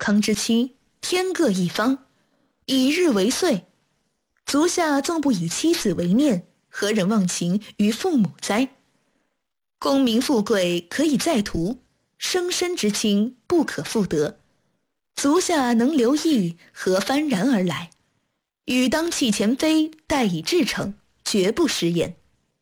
康之期，天各一方，以日为岁。足下纵不以妻子为念，何忍忘情于父母哉？功名富贵可以再图，生身之亲不可复得。足下能留意，何幡然而来？予当弃前非，待以至诚，绝不食言。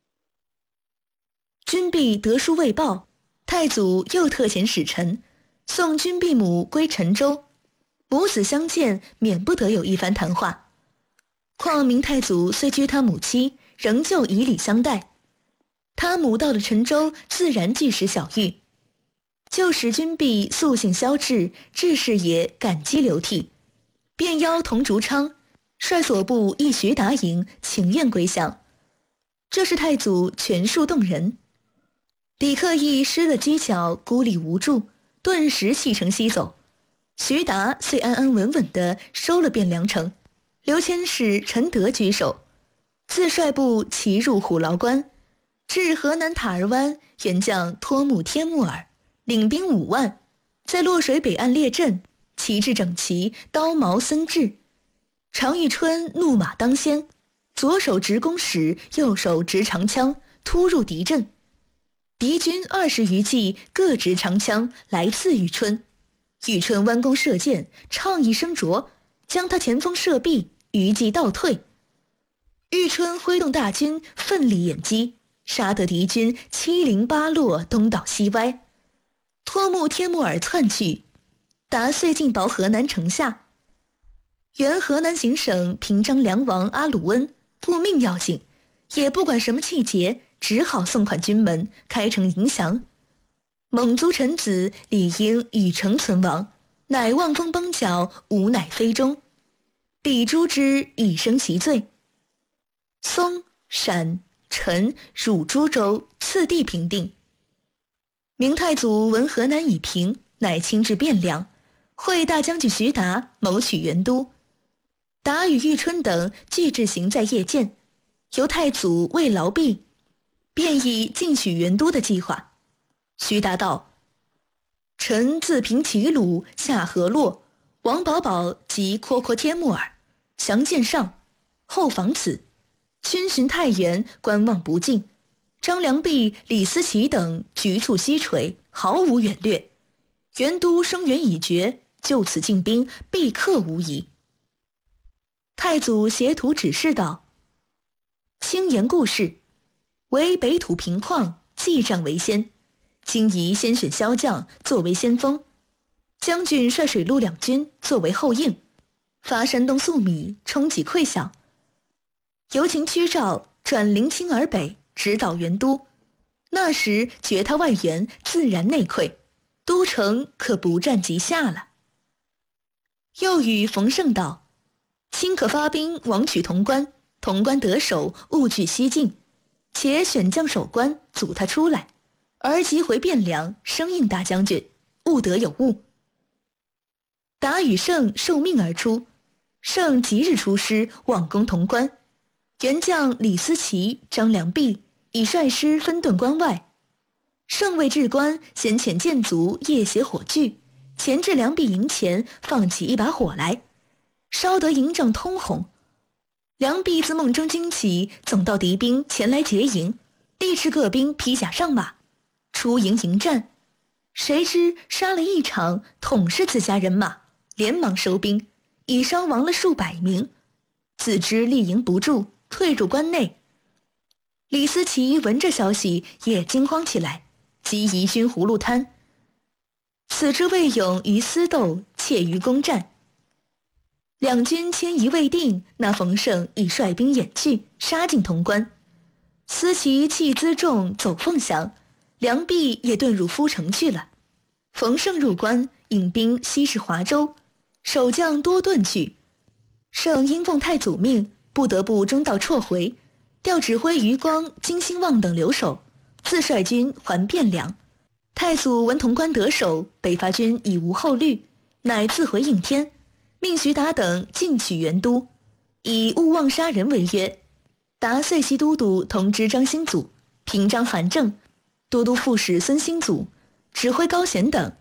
君必得书未报，太祖又特遣使臣送君必母归陈州，母子相见，免不得有一番谈话。况明太祖虽居他母妻，仍旧以礼相待。他母到了陈州，自然据实小谕，就使君必素性消滞，志士也感激流涕，便邀童竹昌率所部一徐达营，请愿归降。这是太祖权术动人。李克义失了犄角，孤立无助，顿时弃城西走。徐达遂安安稳稳地收了汴梁城，刘谦使陈德居首，自率部骑入虎牢关，至河南塔儿湾，援将托木天木儿领兵5万，在洛水北岸列阵，旗帜整齐，刀矛森制。常遇春怒马当先，左手执弓矢，右手执长枪，突入敌阵。敌军20余骑各执长枪来刺玉春，玉春弯弓射箭，唱一声着，将他前锋射毙，余骑倒退。玉春挥动大军，奋力掩击，杀得敌军七零八落，东倒西歪。托木天木儿窜去，达遂进保河南城下。原河南行省平章梁王阿鲁温顾命要紧，也不管什么气节，只好送款军门，开城迎降。蒙族臣子理应与城存亡，乃望风崩角，无乃非中。必诛之，以生其罪。松、陕、陈、汝诸州次第平定。明太祖闻河南已平，乃亲至汴梁，会大将军徐达，谋取元都。达与玉春等俱置行在夜见，由太祖慰劳毕，便以进取元都的计划。徐达道：臣自平齐鲁，下河洛，王保保及阔阔天木儿，降见上，后防此，军巡太原，观望不进。张良弼、李思齐等局促西垂，毫无远略。元都声援已决，就此进兵，必克无疑。太祖携图指示道：轻言故事，为北土平旷，继仗为先，今宜先选骁将作为先锋，将军率水陆两军作为后应，发山东粟米，冲击溃晓。由秦屈赵转临清而北，直捣元都，那时绝他外援，自然内溃，都城可不战即下了。又与冯胜道：卿可发兵王取潼关，潼关得守，勿惧西进，且选将守关，阻他出来，而即回汴梁，声应大将军，勿得有误。达与胜受命而出，胜即日出师，望攻潼关。元将李思齐、张良弼已率师分屯关外。胜未至关，先遣箭卒夜携火炬，前至良弼营前，放起一把火来，烧得营帐通红。良弼自梦中惊起，总到敌兵前来劫营，立斥各兵披甲上马，出营迎战。谁知杀了一场，统是自家人马，连忙收兵，已伤亡了数百名。自知立营不住，退入关内。李思齐闻这消息，也惊慌起来，即移军葫芦滩。此之魏勇于私斗，怯于攻战。两军迁移未定，那冯胜已率兵掩去，杀进潼关。思齐弃辎重，走凤翔，良弼也遁入夫城去了。冯胜入关，引兵西至华州，守将多遁去。胜因奉太祖命，不得不中道辍回，调指挥余光、金兴旺等留守，自率军还汴梁。太祖闻潼关得守，北伐军已无后虑，乃自回应天，命徐达等进取元都，以勿忘杀人为约。达遂袭都督同知张兴祖、平章韩正、都督副使孙兴祖、指挥高贤等，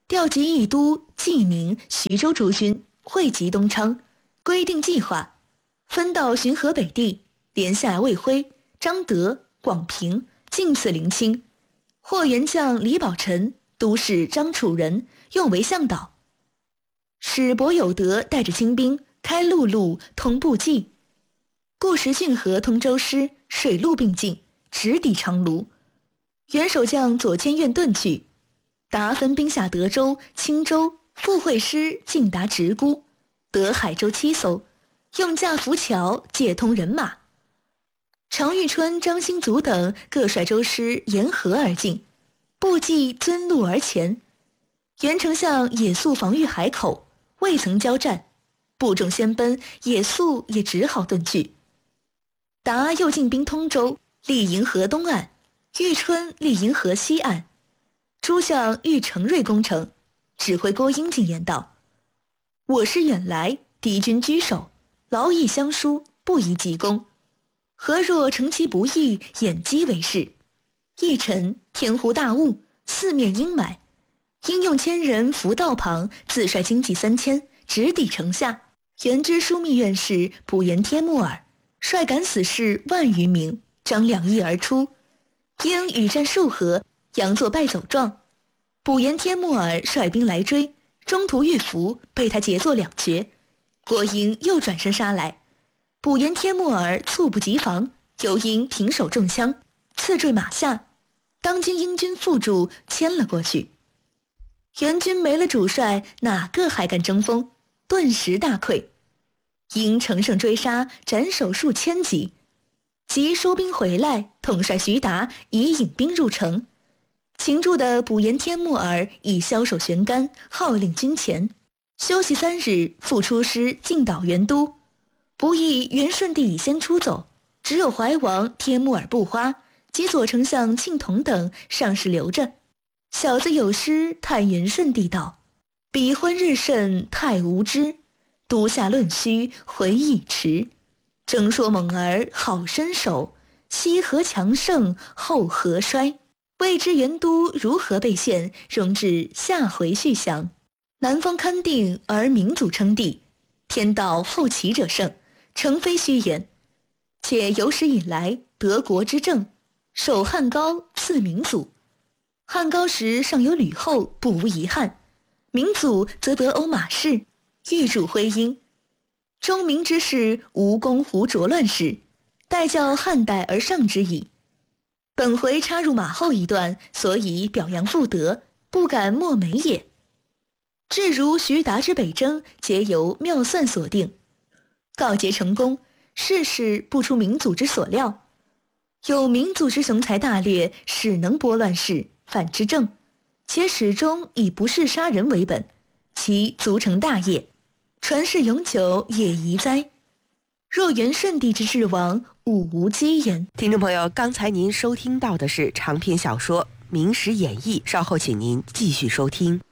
调集益都、济宁、徐州诸军，汇集东昌，规定计划，分道巡河北地，连下魏辉、张德、广平，尽次临清。霍元将李宝臣、都使张楚仁用为向导，使伯有德带着精兵开陆路通部骑，固石浚河通州师，水陆并进，直抵长卢。元守将左千院遁去，达分兵下德州、青州，复会师进达直沽，得海州7艘，用架浮桥借通人马。常遇春、张兴祖等各率州师沿河而进，部骑遵路而前。袁丞相也速防御海口，未曾交战，部众先奔，也速也只好遁去。达又进兵通州，立营河东岸，遇春立营河西岸。诸将欲承瑞攻城，指挥郭英进言道：我师远来，敌军居守，劳役相疏，不宜急攻。何若乘其不意，掩击为是？一晨天忽大雾，四面阴霾，应用1000人伏道旁，自率精骑3000，直抵城下。元知枢密院事卜延帖木儿率敢死士万余名，张2翼而出，应与战数合，佯作败走状。卜延帖木儿率兵来追，中途遇伏，被他截作2绝。郭英又转身杀来，卜延帖木儿猝不及防，又因平手中枪，刺坠马下。当今英军副主牵了过去。元军没了主帅，哪个还敢争锋？顿时大溃。因乘胜追杀，斩首数千级。即收兵回来，统帅徐达已引兵入城。擒住的卜延帖木儿已枭首悬杆，号令军前。休息3日，复出师进捣元都。不意元顺帝已先出走，只有怀王帖木儿不花及左丞相庆同等尚是留着。小子有诗叹元顺帝道：比昏日甚太无知，都下论虚回忆迟。正说猛儿好身手，西河强盛后河衰。未知元都如何被陷，容至下回续详。南方勘定而民族称帝，天道后起者胜，诚非虚言。且有史以来，德国之政，首汉高，次明祖。汉高时尚有吕后，不无遗憾；明祖则得欧马氏，玉主徽因。中明之事，无公胡浊乱事，待教汉代而上之矣。本回插入马后一段，所以表扬复德，不敢莫美也。至如徐达之北征，皆由妙算所定，告捷成功，事事不出明祖之所料。有明祖之雄才大略，使能拨乱世，反之政，且始终以不弑杀人为本，其足成大业，传世永久也宜哉。若元顺帝之治亡，吾无讥言。 听众朋友，刚才您收听到的是长篇小说《明史演义》，稍后请您继续收听。